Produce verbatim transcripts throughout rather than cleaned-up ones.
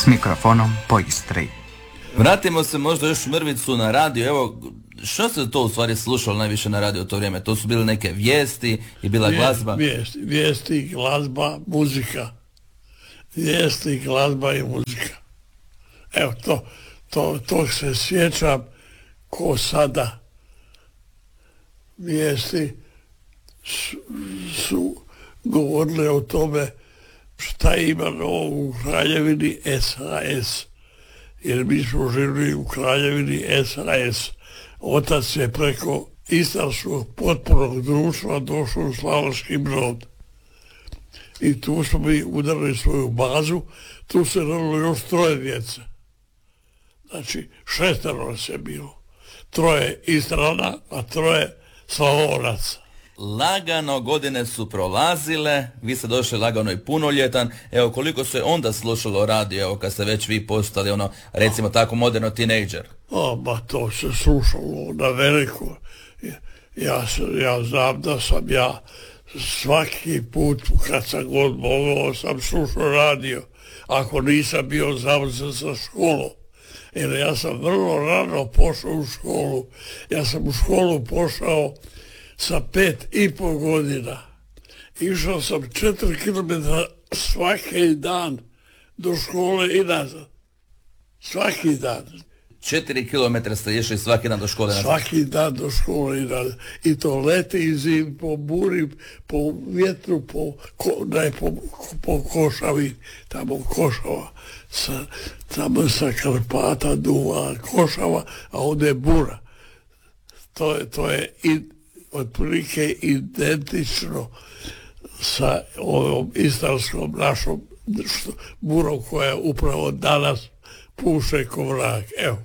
mikrofonom po Istri. Vratimo se možda još mrvicu na radio. Evo, što se to u stvari slušalo najviše na radio u to vrijeme? To su bile neke vijesti i bila glazba? Vijesti, vijesti, glazba, muzika. Vijesti, glazba i muzika. Evo, to, to, to se sjećam ko sada. Vijesti su, su govorile o tome šta ima novo u Kraljevini S H S. Jer mi smo živjeli u Kraljevini S H S. Otac je preko Istarskog potpornog društva došao u Slavonski Brod. I tu smo mi udarili svoju bazu, tu se rodilo još troje djece. Znači, šestero nas je bilo. Troje Istrana, a troje Slavonaca. Lagano godine su prolazile, vi ste došli lagano i punoljetan. Evo, koliko se onda slušalo radio, evo, kad ste već vi postali, ono, recimo tako moderno tinejdžer? O, ba to se slušalo na veliko. Ja, ja znam da sam ja svaki put kad sam god mogao sam slušao radio, ako nisam bio zauzet za školu. Jer ja sam vrlo rano pošao u školu. Ja sam u školu pošao sa pet i pol godina. Išao sam četiri kilometra svaki dan do škole i nazad. Svaki dan. Četiri kilometra ste išli svaki dan do škole nazad? Svaki dan do škole i nazad. I to leti i zim, po buri, po vjetru, po, ko, ne, po, po Košavi, tamo Košava. Sa, tamo sa Karpata duva Košava, a ovdje je bura. To je, to je i otprilike identično sa ovom istarskom našom burom koja upravo danas puše ko vrag. Evo.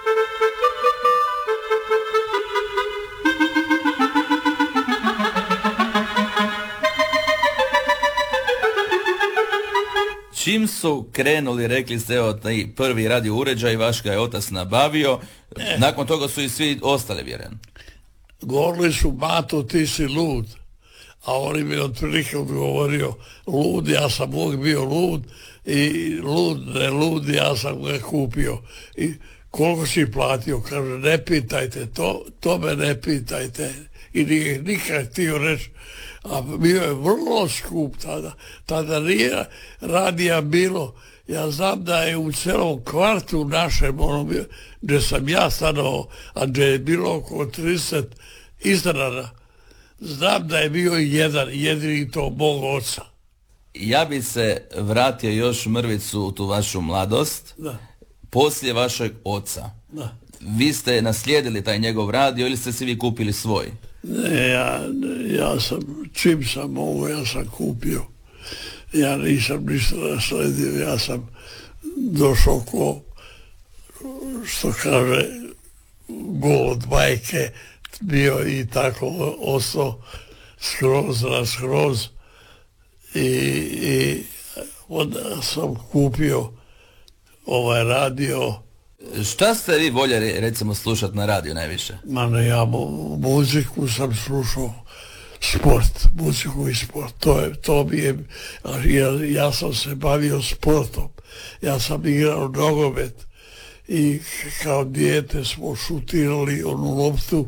Čim su krenuli, rekli ste, evo, taj prvi radio uređaj, vaš ga je otac nabavio, e. Nakon toga su i svi ostali, vjerujem. Govorili su, Mato, ti si lud. A on mi je otprilike odgovorio, lud, ja sam uvijek bio lud, i lud, ne lud, ja sam ga kupio. I koliko si platio? Kaže, ne pitajte, to, to me ne pitajte. I nije nikad htio reći, a bio je vrlo skup tada. Tada nije radija bilo. Ja znam da je u celom kvartu našem, ono, gdje sam ja stanovao, a gdje je bilo oko trideset Istrana, znam da je bio jedan, jedini to mog oca. Ja bi se vratio još mrvicu u tu vašu mladost. Da. Poslije vašeg oca. Da. Vi ste naslijedili taj njegov radio ili ste si vi kupili svoj? Ne, ja, ja sam, čim sam mogo, ja sam kupio. Ja nisam ništa nasledio, ja sam došao ko, što kaže, gol od majke, bio i tako ostao skroz na skroz i, i onda sam kupio ovaj radio. Šta ste vi voljeli, recimo, slušati na radio najviše? Ma ne, ja muziku sam slušao, sport, muziku i sport, to je, to mi je, ja, ja sam se bavio sportom, ja sam igrao nogomet i kao dijete smo šutirali onu loptu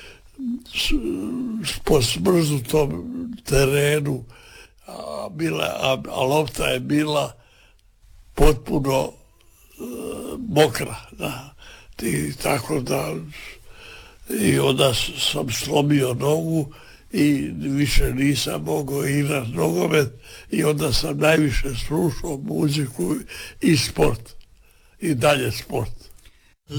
po smrznutom terenu, a, bila, a, a lopta je bila potpuno uh, mokra, da. I tako da, i onda sam slomio nogu i više nisam mogao igrati nogomet i onda sam najviše slušao muziku i sport i dalje sport.